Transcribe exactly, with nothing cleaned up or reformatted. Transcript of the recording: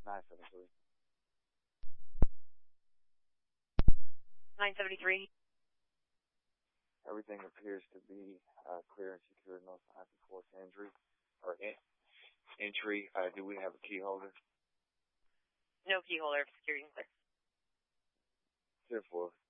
nine seven three. nine seventy-three. Everything appears to be uh, clear and secure. No signs of forced injury or in- entry. Uh, do we have a key holder? No key holder. Security clear. ten four.